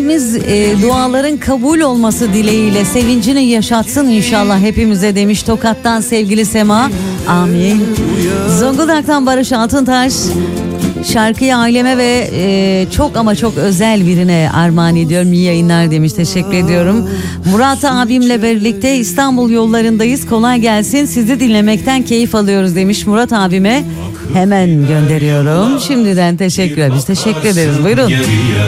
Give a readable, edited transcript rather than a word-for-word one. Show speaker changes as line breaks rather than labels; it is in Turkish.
ettiğimiz duaların kabul olması dileğiyle sevincini yaşatsın inşallah hepimize demiş Tokat'tan sevgili Sema. Amin. Zonguldak'tan Barış Altıntaş. Şarkıyı aileme ve çok ama çok özel birine armağan ediyorum. İyi yayınlar demiş. Teşekkür ediyorum. Murat abimle birlikte İstanbul yollarındayız. Kolay gelsin. Sizi dinlemekten keyif alıyoruz demiş Murat abime. Hemen gönderiyorum. Şimdiden teşekkür ederiz. Teşekkür ederiz. Buyurun.